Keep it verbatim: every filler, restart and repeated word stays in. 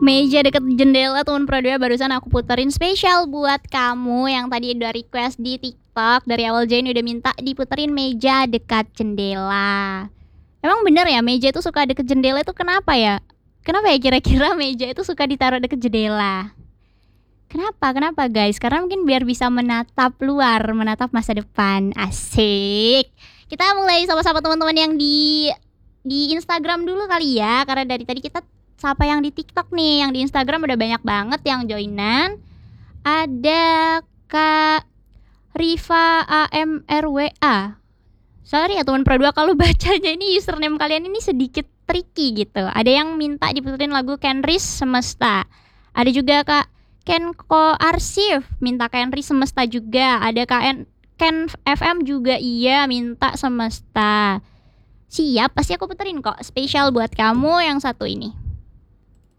Meja deket jendela Teman Pro dua barusan aku puterin spesial buat kamu yang tadi udah request di TikTok. Dari awal Jane udah minta diputerin meja dekat jendela. Emang bener ya meja itu suka deket jendela itu kenapa ya? Kenapa ya kira-kira meja itu suka ditaruh deket jendela? Kenapa? Kenapa guys? Karena mungkin biar bisa menatap luar, menatap masa depan. Asik. Kita mulai sama-sama teman-teman yang di di Instagram dulu kali ya. Karena dari tadi kita sapa yang di TikTok nih. Yang di Instagram udah banyak banget yang joinan. Ada Kak Riva A M R W A. Sorry ya teman Pro dua kalau bacanya ini username kalian ini sedikit tricky gitu. Ada yang minta diputerin lagu Kenris Semesta. Ada juga Kak Kenko Arsif minta Kenris Semesta juga. Ada K N Ken F M juga iya minta Semesta. Siap, pasti aku puterin kok. Spesial buat kamu yang satu ini.